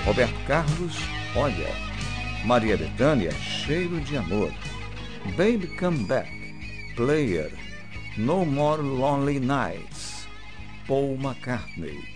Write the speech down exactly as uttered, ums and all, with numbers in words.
Roberto Carlos, Olha. Maria Bethânia, Cheiro de Amor. Baby Come Back, Player. No More Lonely Nights, Paul McCartney.